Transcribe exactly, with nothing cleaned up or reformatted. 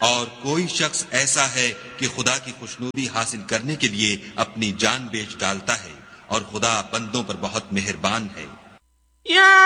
और कोई शख्स ऐसा है कि खुदा की खुशनूदी हासिल करने के लिए अपनी जान बेच डालता है और खुदा बंदों पर बहुत मेहरबान है।